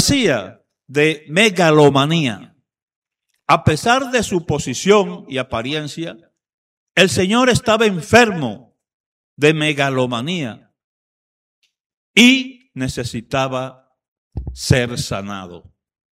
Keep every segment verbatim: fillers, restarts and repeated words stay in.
padecía de megalomanía. A pesar de su posición y apariencia, el Señor estaba enfermo de megalomanía y necesitaba ser sanado.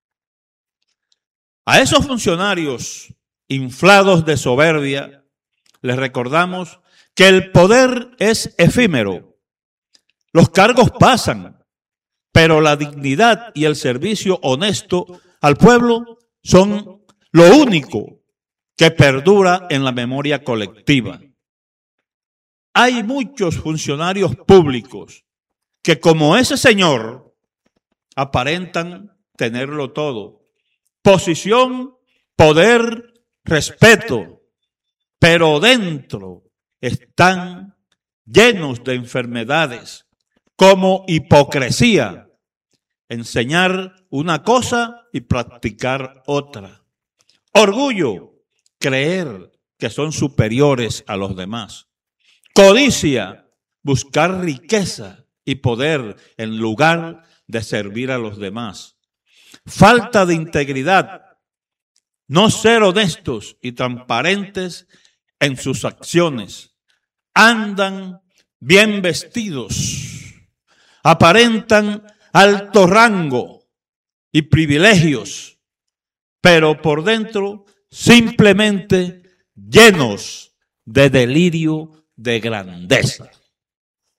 A esos funcionarios inflados de soberbia, les recordamos que el poder es efímero. Los cargos pasan, pero la dignidad y el servicio honesto al pueblo son lo único que perdura en la memoria colectiva. Hay muchos funcionarios públicos que, como ese señor, aparentan tenerlo todo: posición, poder, respeto, pero dentro están llenos de enfermedades como hipocresía, enseñar una cosa y practicar otra; orgullo, creer que son superiores a los demás; codicia, buscar riqueza y poder en lugar de servir a los demás; falta de integridad, no ser honestos y transparentes en sus acciones; andan bien vestidos, aparentan alto rango y privilegios, pero por dentro simplemente llenos de delirio de grandeza.